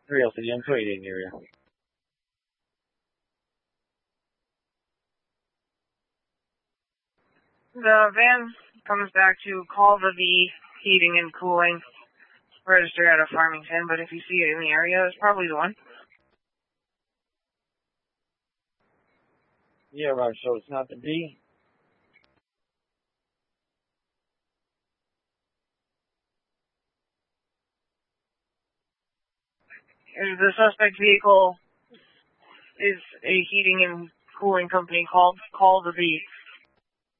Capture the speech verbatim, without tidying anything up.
最有时间退一点留言。 The van comes back to call the V Heating and Cooling register out of Farmington, but if you see it in the area, it's probably the one. Yeah, right, so it's not the B. The suspect vehicle is a heating and cooling company called Call the V.